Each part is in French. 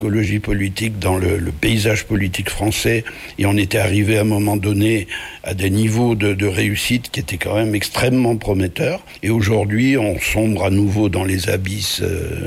l'écologie politique dans le paysage politique français, et on était arrivé à un moment donné à des niveaux de réussite qui étaient quand même extrêmement prometteurs, et aujourd'hui on sombre à nouveau dans les abysses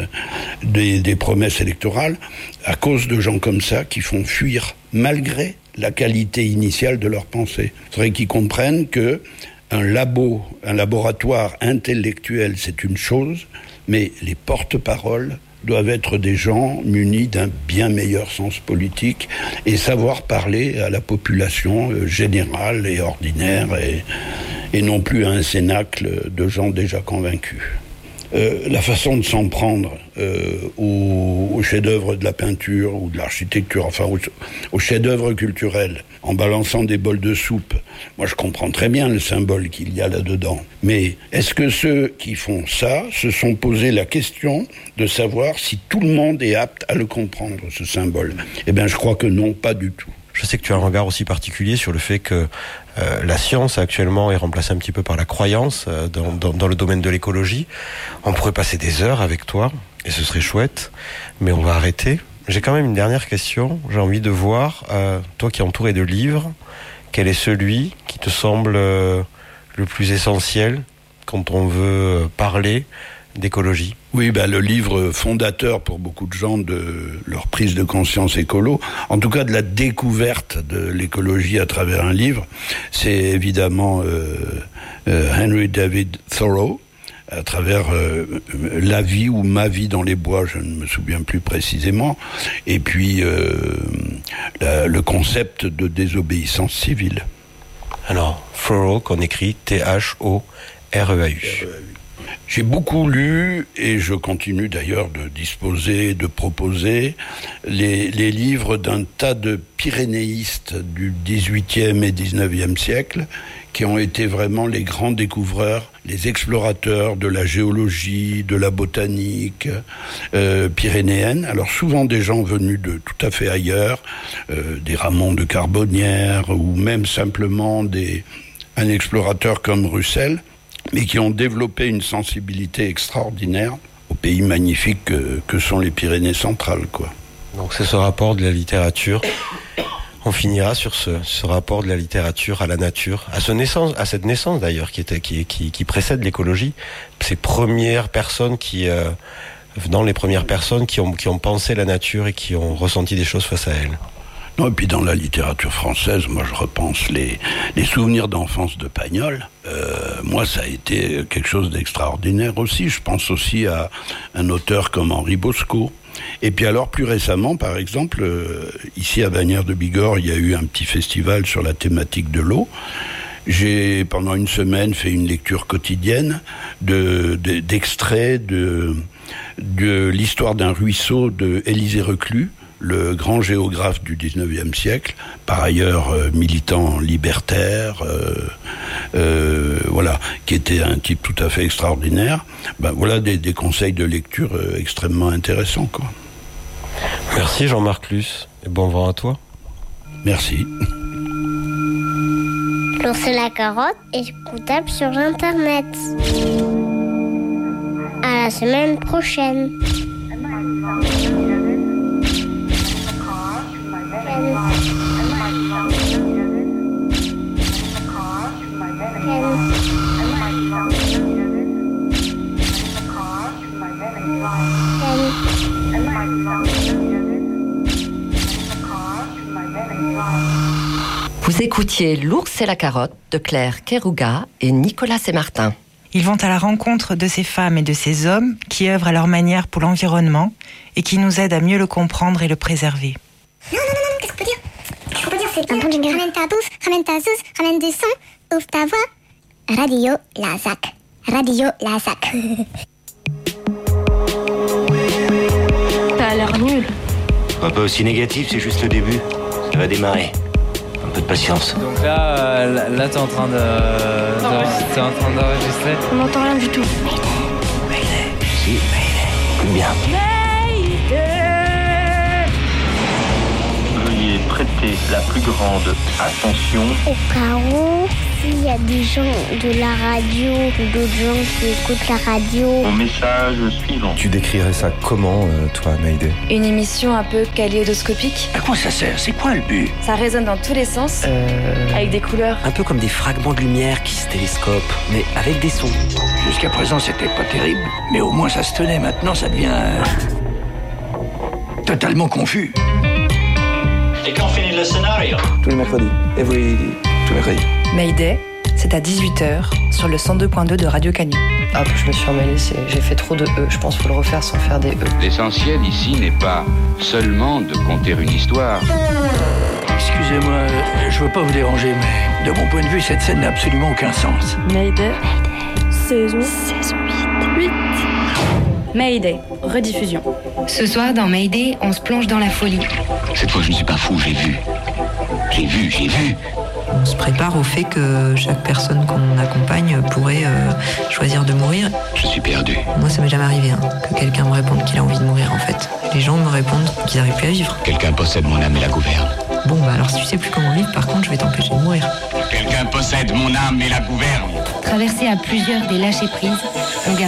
des promesses électorales à cause de gens comme ça qui font fuir malgré la qualité initiale de leur pensée. Il faudrait qu'ils comprennent que un laboratoire intellectuel, c'est une chose, mais les porte-paroles doivent être des gens munis d'un bien meilleur sens politique et savoir parler à la population générale et ordinaire et non plus à un cénacle de gens déjà convaincus. La façon de s'en prendre aux chefs-d'œuvre de la peinture ou de l'architecture, enfin aux chefs-d'œuvre culturels, en balançant des bols de soupe, moi je comprends très bien le symbole qu'il y a là-dedans. Mais est-ce que ceux qui font ça se sont posé la question de savoir si tout le monde est apte à le comprendre, ce symbole ? Eh bien je crois que non, pas du tout. Je sais que tu as un regard aussi particulier sur le fait que la science actuellement est remplacée un petit peu par la croyance dans le domaine de l'écologie. On pourrait passer des heures avec toi, et ce serait chouette, mais on va arrêter. J'ai quand même une dernière question. J'ai envie de voir, toi qui es entouré de livres, quel est celui qui te semble le plus essentiel quand on veut parler d'écologie ? Oui, le livre fondateur pour beaucoup de gens de leur prise de conscience écolo, en tout cas de la découverte de l'écologie à travers un livre, c'est évidemment Henry David Thoreau, à travers La vie ou Ma vie dans les bois, je ne me souviens plus précisément, et puis le concept de désobéissance civile. Alors, Thoreau, qu'on écrit T-H-O-R-E-A-U. J'ai beaucoup lu, et je continue d'ailleurs de disposer, de proposer, les livres d'un tas de pyrénéistes du XVIIIe et XIXe siècle, qui ont été vraiment les grands découvreurs, les explorateurs de la géologie, de la botanique pyrénéenne. Alors souvent des gens venus de tout à fait ailleurs, des Ramon de Carbonnières, ou même simplement un explorateur comme Russell, mais qui ont développé une sensibilité extraordinaire aux pays magnifiques que sont les Pyrénées centrales, quoi. Donc c'est ce rapport de la littérature. On finira sur ce rapport de la littérature à la nature, à cette naissance d'ailleurs qui précède l'écologie. Ces premières personnes les premières personnes qui ont pensé la nature et qui ont ressenti des choses face à elle. Non, et puis dans la littérature française, moi je repense les souvenirs d'enfance de Pagnol. Moi ça a été quelque chose d'extraordinaire aussi. Je pense aussi à un auteur comme Henri Bosco. Et puis alors plus récemment, par exemple, ici à Bagnères de Bigorre, il y a eu un petit festival sur la thématique de l'eau. J'ai pendant une semaine fait une lecture quotidienne d'extraits de l'histoire d'un ruisseau de Élisée Reclus, le grand géographe du XIXe siècle, par ailleurs militant libertaire, qui était un type tout à fait extraordinaire. Voilà des conseils de lecture extrêmement intéressants, quoi. Merci Jean-Marc Luce, et bon vent à toi. Merci. Lancer la carotte est écoutable sur Internet. À la semaine prochaine. Vous écoutiez L'ours et la carotte de Claire Kerouga et Nicolas Sémartin. Ils vont à la rencontre de ces femmes et de ces hommes qui œuvrent à leur manière pour l'environnement et qui nous aident à mieux le comprendre et le préserver. Non, qu'est-ce qu'on peut dire ? Ce qu'on peut dire, c'est un bon jingle. Ramène ta bouffe, ramène ta sauce, ramène du son, ouvre ta voix. Radio Lazac. Radio Lazac. Ça a l'air nul. Pas aussi négatif, c'est juste le début. Ça va démarrer. Un peu de patience. Donc là t'es en train d'enregistrer. On n'entend rien du tout. Si, bien. Veuillez prêter la plus grande attention Au cas où s'il y a des gens de la radio ou d'autres gens qui écoutent la radio. Mon message suivant. Tu décrirais ça comment, toi, Mayday? Une émission un peu kaléidoscopique. À quoi ça sert? C'est quoi le but? Ça résonne dans tous les sens, avec des couleurs. Un peu comme des fragments de lumière qui se télescopent, mais avec des sons. Jusqu'à présent, c'était pas terrible, mais au moins ça se tenait. Maintenant, ça devient totalement confus. Et quand finit le scénario? Tous les mercredis. Tous les mercredis. Mayday, c'est à 18h sur le 102.2 de Radio Canu. Hop, je me suis emmêlée, j'ai fait trop de E. Je pense qu'il faut le refaire sans faire des E. L'essentiel ici n'est pas seulement de conter une histoire. Excusez-moi, je veux pas vous déranger, mais de mon point de vue, cette scène n'a absolument aucun sens. Mayday, saison 8. Mayday, rediffusion. Ce soir, dans Mayday, on se plonge dans la folie. Cette fois, je ne suis pas fou, j'ai vu. On se prépare au fait que chaque personne qu'on accompagne pourrait choisir de mourir. Je suis perdu. Moi, ça m'est jamais arrivé, que quelqu'un me réponde qu'il a envie de mourir, en fait. Les gens me répondent qu'ils n'arrivent plus à vivre. Quelqu'un possède mon âme et la gouverne. Bon, alors si tu sais plus comment vivre, par contre, je vais t'empêcher de mourir. Quelqu'un possède mon âme et la gouverne. Traversé à plusieurs des lâcher-prises, on